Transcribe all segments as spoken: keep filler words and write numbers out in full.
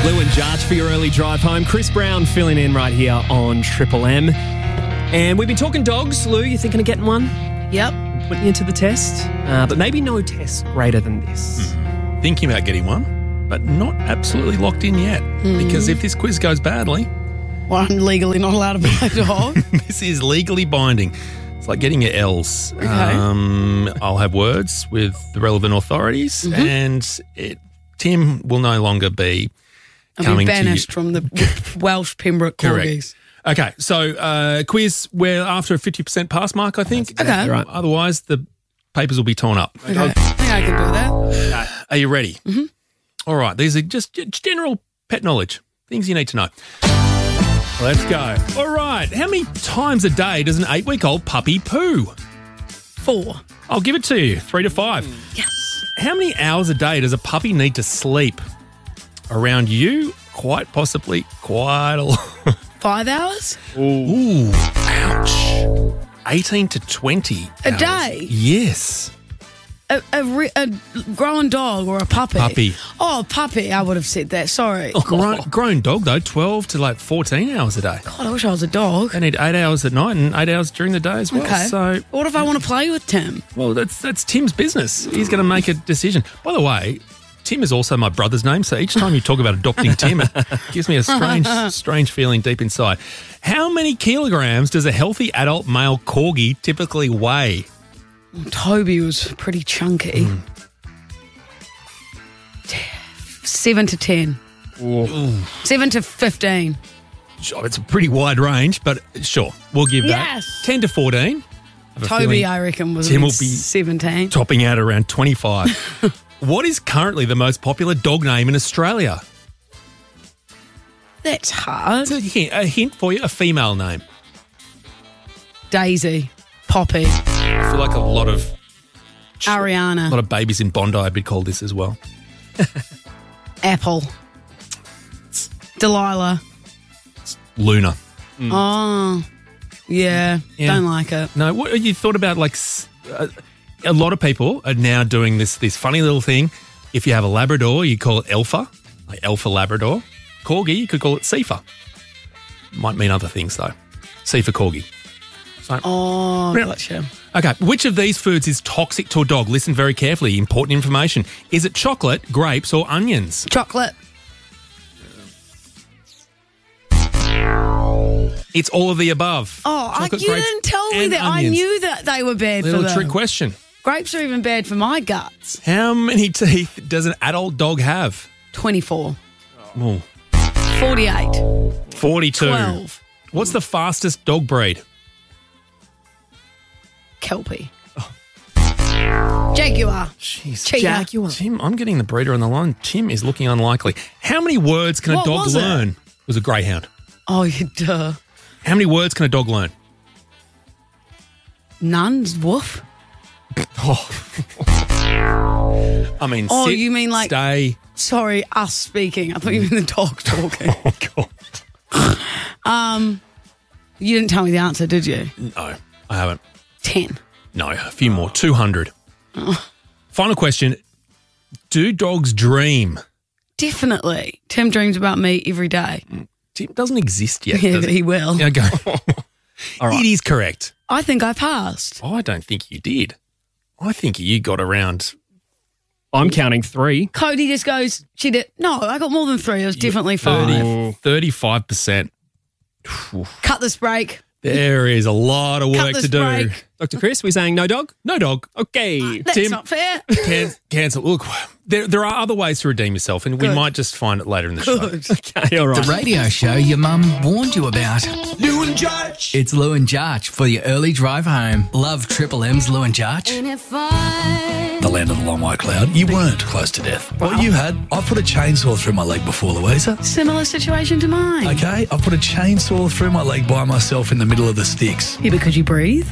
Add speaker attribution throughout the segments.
Speaker 1: Lou and Jarch for your early drive home. Chris Brown filling in right here on Triple M. And we've been talking dogs. Lou, you thinking of getting one?
Speaker 2: Yep.
Speaker 1: Putting you to the test? Uh, but maybe no test greater than this.
Speaker 3: Mm. Thinking about getting one, but not absolutely locked in yet. Mm. Because if this quiz goes badly...
Speaker 2: Well, I'm legally not allowed to buy a dog.
Speaker 3: This is legally binding. It's like getting your L's.
Speaker 2: Okay.
Speaker 3: Um, I'll have words with the relevant authorities, mm-hmm. and it, Tim will no longer be
Speaker 2: I'll
Speaker 3: coming
Speaker 2: be banished
Speaker 3: to
Speaker 2: from the Welsh Pembroke Corgis.
Speaker 3: Okay, so uh, quiz, we're after a fifty percent pass mark, I think.
Speaker 2: Exactly okay.
Speaker 3: Right. Otherwise, the papers will be torn up.
Speaker 2: Okay. I think I can do that.
Speaker 3: Are you ready?
Speaker 2: Mm-hmm.
Speaker 3: All right, these are just general pet knowledge, things you need to know. Let's go. All right. How many times a day does an eight-week-old puppy poo?
Speaker 2: Four.
Speaker 3: I'll give it to you. Three to five.
Speaker 2: Yes.
Speaker 3: How many hours a day does a puppy need to sleep? Around you, quite possibly quite a lot.
Speaker 2: Five hours?
Speaker 3: Ooh. Ooh. Ouch. eighteen to twenty
Speaker 2: A
Speaker 3: hours.
Speaker 2: day?
Speaker 3: Yes.
Speaker 2: A, a, re- a grown dog or a puppy?
Speaker 3: Puppy.
Speaker 2: Oh, puppy. I would have said that. Sorry.
Speaker 3: Oh, grown, grown dog, though, twelve to like fourteen hours a day.
Speaker 2: God, I wish I was a dog.
Speaker 3: They need eight hours at night and eight hours during the day as well.
Speaker 2: Okay.
Speaker 3: So,
Speaker 2: what if I want to play with Tim?
Speaker 3: Well, that's that's Tim's business. He's going to make a decision. By the way, Tim is also my brother's name, so each time you talk about adopting Tim, it gives me a strange, strange feeling deep inside. How many kilograms does a healthy adult male corgi typically weigh?
Speaker 2: Toby was pretty chunky. Mm. Seven to ten.
Speaker 3: Ooh.
Speaker 2: Seven to fifteen.
Speaker 3: Sure, it's a pretty wide range, but sure, we'll give
Speaker 2: yes.
Speaker 3: that. Ten to fourteen.
Speaker 2: Toby, I reckon, was
Speaker 3: Tim will be
Speaker 2: seventeen.
Speaker 3: Topping out around twenty-five. What is currently the most popular dog name in Australia?
Speaker 2: That's hard.
Speaker 3: A hint, a hint for you, a female name.
Speaker 2: Daisy. Poppy.
Speaker 3: I feel like a lot of...
Speaker 2: Ariana.
Speaker 3: A lot of babies in Bondi would be called this as well.
Speaker 2: Apple. Delilah.
Speaker 3: It's Luna.
Speaker 2: Mm. Oh, yeah, yeah. Don't like it.
Speaker 3: No, what you thought about, like... Uh, a lot of people are now doing this this funny little thing. If you have a Labrador, you call it Alpha, like Alpha Labrador. Corgi, you could call it Sifa. Might mean other things, though. Sifa Corgi. So,
Speaker 2: oh, really? Gotcha.
Speaker 3: Okay, which of these foods is toxic to a dog? Listen very carefully. Important information. Is it chocolate, grapes, or onions?
Speaker 2: Chocolate.
Speaker 3: It's all of the above.
Speaker 2: Oh, I, you
Speaker 3: grapes,
Speaker 2: didn't tell me that.
Speaker 3: Onions.
Speaker 2: I knew that they were bad
Speaker 3: Little
Speaker 2: for them.
Speaker 3: trick question.
Speaker 2: Grapes are even bad for my guts.
Speaker 3: How many teeth does an adult dog have?
Speaker 2: twenty-four.
Speaker 3: Oh.
Speaker 2: forty-eight.
Speaker 3: forty-two.
Speaker 2: twelve.
Speaker 3: What's the fastest dog breed?
Speaker 2: Kelpie. Oh. Jaguar.
Speaker 3: Jeez.
Speaker 2: Cheetah.
Speaker 3: Jaguar. Tim, I'm getting the breeder on the line. Tim is looking unlikely. How many words can a
Speaker 2: what
Speaker 3: dog
Speaker 2: was
Speaker 3: learn?
Speaker 2: It?
Speaker 3: it was a greyhound.
Speaker 2: Oh, you duh.
Speaker 3: How many words can a dog learn?
Speaker 2: None. Woof.
Speaker 3: Oh. I mean,
Speaker 2: oh,
Speaker 3: sit,
Speaker 2: you mean like
Speaker 3: stay.
Speaker 2: Sorry, us speaking. I thought you meant the dog talking.
Speaker 3: Oh God.
Speaker 2: um, you didn't tell me the answer, did you?
Speaker 3: No, I haven't.
Speaker 2: Ten.
Speaker 3: No, a few more. Two hundred.
Speaker 2: Oh.
Speaker 3: Final question: do dogs dream?
Speaker 2: Definitely. Tim dreams about me every day.
Speaker 3: Tim doesn't exist yet.
Speaker 2: Yeah,
Speaker 3: does
Speaker 2: but
Speaker 3: it?
Speaker 2: he will.
Speaker 3: Okay. All right. It is correct.
Speaker 2: I think I passed.
Speaker 3: I don't think you did. I think you got around.
Speaker 1: I'm counting three.
Speaker 2: Cody just goes, she did. No, I got more than three. It was definitely five.
Speaker 3: thirty-five percent.
Speaker 2: Cut this break.
Speaker 3: There is a lot of work to do.
Speaker 2: Break.
Speaker 1: Doctor Chris, we're saying no dog?
Speaker 3: No dog.
Speaker 1: Okay.
Speaker 2: Uh, that's
Speaker 3: Tim,
Speaker 2: not fair.
Speaker 3: Can, cancel. Look, there, there are other ways to redeem yourself, and
Speaker 2: Good.
Speaker 3: we might just find it later in the
Speaker 2: Good.
Speaker 3: show.
Speaker 1: Okay, all right.
Speaker 4: The radio show your mum warned you about.
Speaker 5: Lou and Jarch.
Speaker 4: It's Lou and Jarch for your early drive home. Love Triple M's Lou and Jarch.
Speaker 5: The land of the long white cloud. You weren't close to death. What you had, I put a chainsaw through my leg before, Louisa.
Speaker 2: Similar situation to mine.
Speaker 5: Okay, I put a chainsaw through my leg by myself in the middle of the sticks.
Speaker 2: Yeah, because you breathe.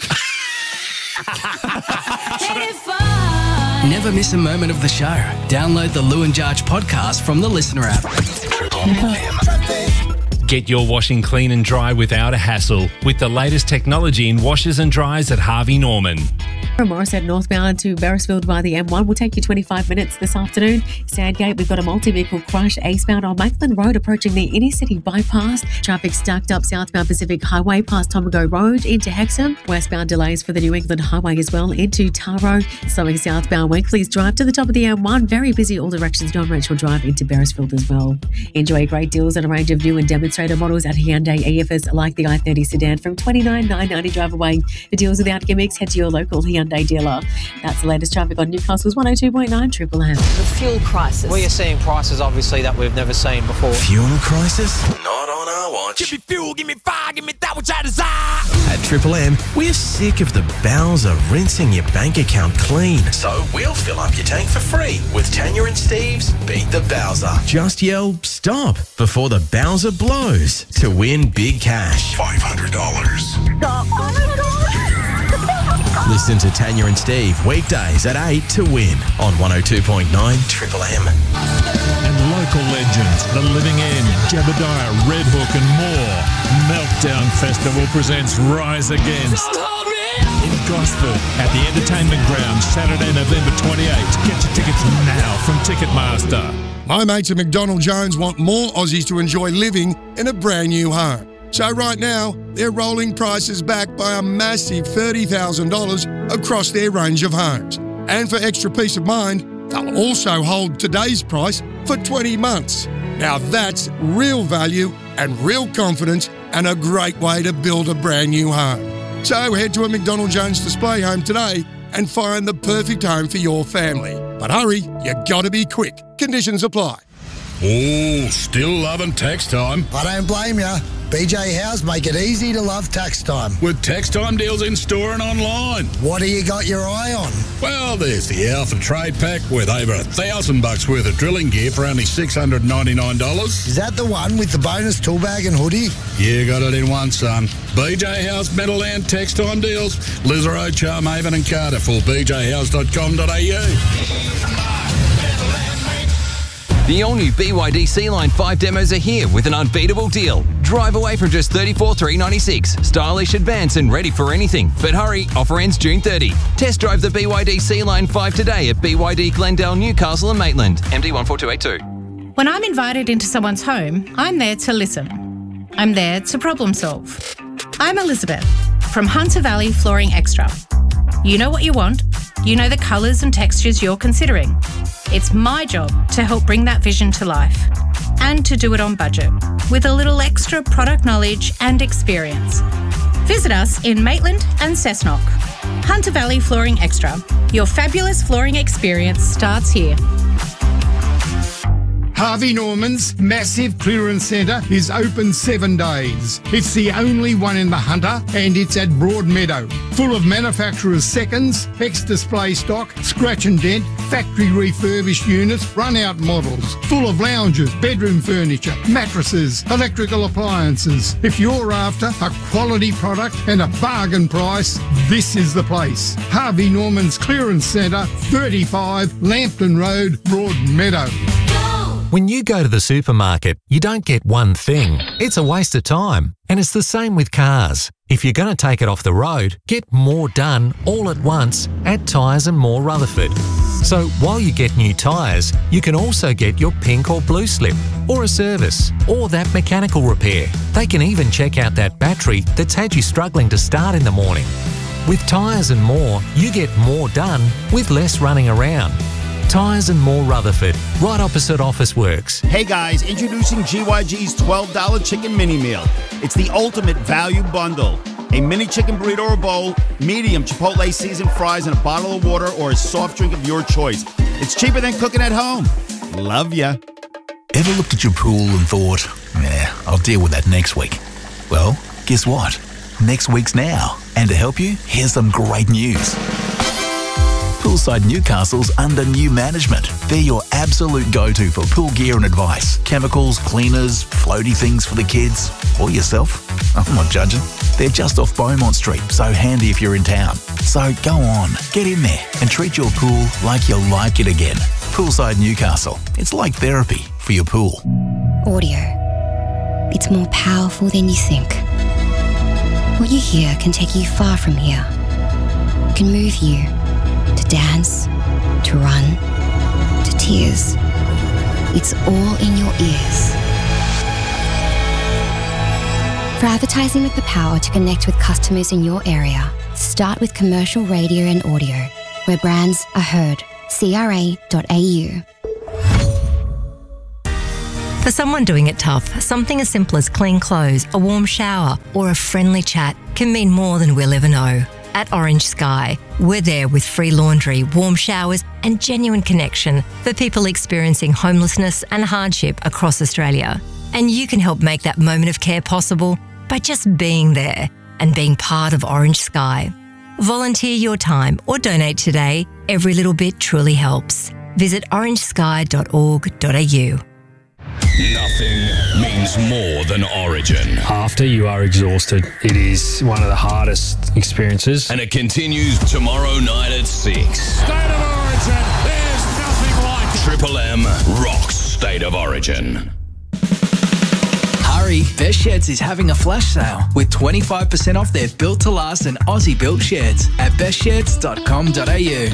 Speaker 4: Never miss a moment of the show. Download the Lou and Jarch podcast from the Listener app.
Speaker 6: Get your washing clean and dry without a hassle with the latest technology in washers and dryers at Harvey Norman.
Speaker 7: From Morisset northbound to Beresfield via the M one will take you twenty-five minutes this afternoon. Sandgate, we've got a multi-vehicle crash eastbound on Maitland Road approaching the Inner City Bypass. Traffic stacked up southbound Pacific Highway past Tomago Road into Hexham. Westbound delays for the New England Highway as well into Taro. Slowing southbound Winkley's Drive to the top of the M one. Very busy all directions down Rachel Drive into Beresfield as well. Enjoy great deals on a range of new and demonstrator models at Hyundai E F S like the i thirty sedan from twenty-nine thousand nine hundred ninety dollars drive away. For deals without gimmicks, head to your local Hyundai dealer. That's the latest traffic on Newcastle's one oh two point nine Triple M.
Speaker 8: The fuel crisis. We are seeing prices, obviously, that we've never seen before.
Speaker 9: Fuel crisis? Not on our watch. Give me fuel, give me fire, give me that which I desire. At Triple M, we're sick of the Bowser rinsing your bank account clean. So we'll fill up your tank for free with Tanya and Steve's Beat the Bowser. Just yell stop before the Bowser blows to win big cash. five hundred dollars.
Speaker 10: Stop. Oh my God.
Speaker 9: Listen to Tanya and Steve weekdays at eight to win on one oh two point nine Triple M.
Speaker 11: And local legends, The Living End, Jebediah, Red Hook and more. Meltdown Festival presents Rise Against in Gosford at the Entertainment Ground, Saturday, November twenty-eighth. Get your tickets now from Ticketmaster.
Speaker 12: My mates at McDonald Jones want more Aussies to enjoy living in a brand new home. So right now, they're rolling prices back by a massive thirty thousand dollars across their range of homes. And for extra peace of mind, they'll also hold today's price for twenty months. Now that's real value and real confidence and a great way to build a brand new home. So head to a McDonald Jones display home today and find the perfect home for your family. But hurry, you gotta be quick. Conditions apply.
Speaker 13: Oh, still loving tax time.
Speaker 14: I don't blame you. B J House make it easy to love tax time.
Speaker 13: With tax time deals in store and online.
Speaker 14: What do you got your eye on?
Speaker 13: Well, there's the Alpha Trade Pack with over a thousand bucks worth of drilling gear for only six hundred ninety-nine dollars.
Speaker 14: Is that the one with the bonus tool bag and hoodie?
Speaker 13: You got it in one, son. B J House Meadowland tax time deals. Lisarow, Charmhaven and Cardiff for b j house dot com dot a u.
Speaker 15: The all-new B Y D C-Line five demos are here with an unbeatable deal. Drive away from just thirty-four thousand three hundred ninety-six dollars. Stylish, advanced and ready for anything. But hurry, offer ends June thirtieth. Test drive the B Y D C-Line five today at B Y D Glendale, Newcastle and Maitland. M D one four two eight two.
Speaker 16: When I'm invited into someone's home, I'm there to listen. I'm there to problem solve. I'm Elizabeth from Hunter Valley Flooring Extra. You know what you want. You know the colours and textures you're considering. It's my job to help bring that vision to life and to do it on budget with a little extra product knowledge and experience. Visit us in Maitland and Cessnock. Hunter Valley Flooring Extra. Your fabulous flooring experience starts here.
Speaker 17: Harvey Norman's massive clearance centre is open seven days. It's the only one in the Hunter and it's at Broadmeadow. Full of manufacturer's seconds, ex-display stock, scratch and dent, factory refurbished units, run-out models. Full of lounges, bedroom furniture, mattresses, electrical appliances. If you're after a quality product and a bargain price, this is the place. Harvey Norman's Clearance Centre, thirty-five Lambton Road, Broadmeadow.
Speaker 18: When you go to the supermarket, you don't get one thing. It's a waste of time. And it's the same with cars. If you're going to take it off the road, get more done all at once at Tyres and More Rutherford. So while you get new tyres, you can also get your pink or blue slip, or a service, or that mechanical repair. They can even check out that battery that's had you struggling to start in the morning. With Tyres and More, you get more done with less running around. Tyres and More Rutherford, right opposite Officeworks.
Speaker 19: Hey guys, introducing G Y G's twelve dollar chicken mini meal. It's the ultimate value bundle. A mini chicken burrito or bowl, medium Chipotle seasoned fries, and a bottle of water or a soft drink of your choice. It's cheaper than cooking at home. Love ya.
Speaker 5: Ever looked at your pool and thought, yeah, I'll deal with that next week? Well, guess what? Next week's now. And to help you, here's some great news. Poolside Newcastle's under new management. They're your absolute go-to for pool gear and advice. Chemicals, cleaners, floaty things for the kids, or yourself. I'm not judging. They're just off Beaumont Street, so handy if you're in town. So go on, get in there and treat your pool like you like it again. Poolside Newcastle. It's like therapy for your pool.
Speaker 20: Audio.
Speaker 10: it's more powerful than you think. What you hear can take you far from here. It can move you to dance, to run, to tears. It's all in your ears. For advertising with the power to connect with customers in your area, start with commercial radio and audio, where brands are heard. C R A dot A U.
Speaker 20: For someone doing it tough, something as simple as clean clothes, a warm shower, or a friendly chat can mean more than we'll ever know. At Orange Sky, we're there with free laundry, warm showers, and genuine connection for people experiencing homelessness and hardship across Australia. And you can help make that moment of care possible by just being there and being part of Orange Sky. Volunteer your time or donate today. Every little bit truly helps. Visit orange sky dot org dot a u.
Speaker 21: Nothing means more than Origin.
Speaker 22: After you are exhausted, it is one of the hardest experiences.
Speaker 21: And it continues tomorrow night at six.
Speaker 11: State of Origin, there's nothing like it.
Speaker 21: Triple M rocks State of Origin.
Speaker 4: Hurry, Best Sheds is having a flash sale with twenty-five percent off their built to last and Aussie built sheds at best sheds dot com dot a u.